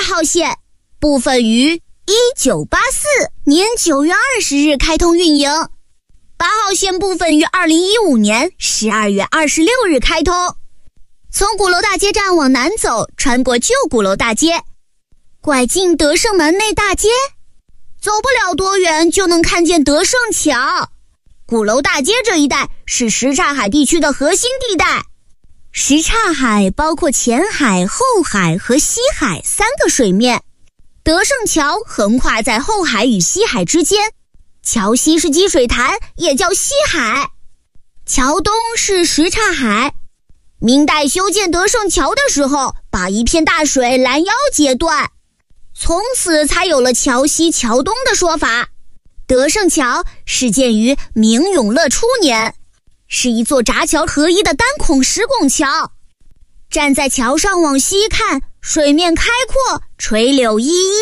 号线部分于1984年9月20日开通运营，8号线部分于2015年12月26日开通。从鼓楼大街站往南走，穿过旧鼓楼大街，拐进德胜门内大街，走不了多远就能看见德胜桥。鼓楼大街这一带是什刹海地区的核心地带。什刹海包括前海、后海和西海3个水面，德胜桥横跨在后海与西海之间，桥西是积水潭，也叫西海，桥东是什刹海。明代修建德胜桥的时候，把一片大水拦腰截断，从此才有了桥西桥东的说法。德胜桥是建于明永乐初年，是一座闸桥合一的单孔石拱桥。站在桥上往西看，水面开阔，垂柳依依。